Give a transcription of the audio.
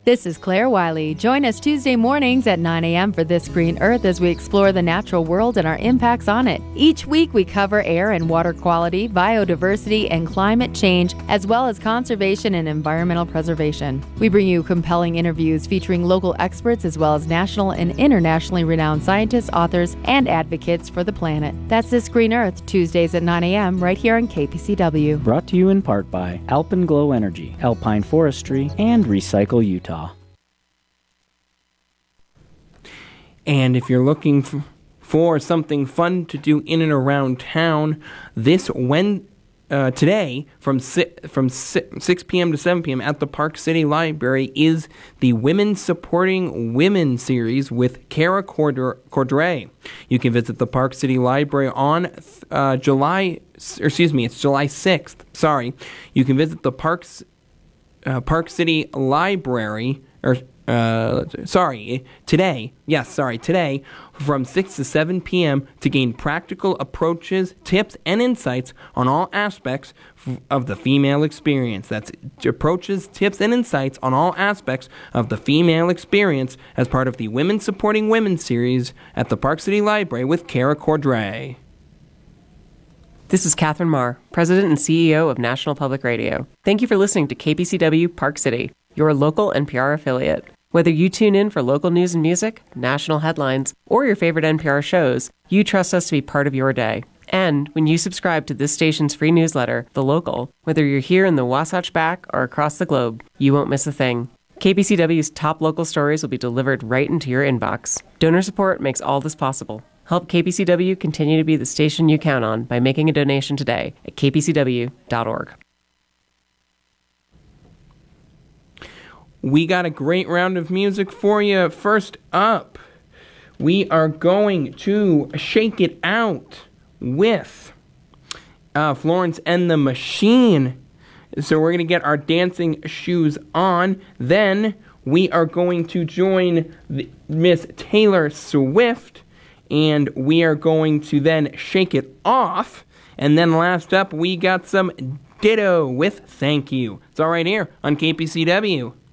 This is Claire Wiley. Join us Tuesday mornings at 9 a.m. for This Green Earth as we explore the natural world and our impacts on it. Each week we cover air and water quality, biodiversity, and climate change, as well as conservation and environmental preservation. We bring you compelling interviews featuring local experts as well as national and internationally renowned scientists, authors, and advocates for the planet. That's This Green Earth, Tuesdays at 9 a.m. right here on KPCW. Brought to you in part by Alpenglow Energy, Alpine Forestry, and Recycle Utah. And if you're looking for something fun to do in and around town, today from 6 p.m. to 7 p.m. at the Park City Library is the Women Supporting Women series with Kara Cordray. You can visit the Park City Library on July 6th. Sorry. You can visit the Park City Library today from 6 to 7 p.m. to gain practical approaches, tips, and insights on all aspects of the female experience. That's approaches, tips, and insights on all aspects of the female experience as part of the Women Supporting Women series at the Park City Library with Kara Cordray. This is Catherine Marr, President and CEO of National Public Radio. Thank you for listening to KPCW Park City, your local NPR affiliate. Whether you tune in for local news and music, national headlines, or your favorite NPR shows, you trust us to be part of your day. And when you subscribe to this station's free newsletter, The Local, whether you're here in the Wasatch Back or across the globe, you won't miss a thing. KPCW's top local stories will be delivered right into your inbox. Donor support makes all this possible. Help KPCW continue to be the station you count on by making a donation today at kpcw.org. We got a great round of music for you. First up, we are going to shake it out with Florence and the Machine. So we're going to get our dancing shoes on. Then we are going to join Miss Taylor Swift. And we are going to then shake it off. And then last up, we got some Ditto with Thank You. It's all right here on KPCW.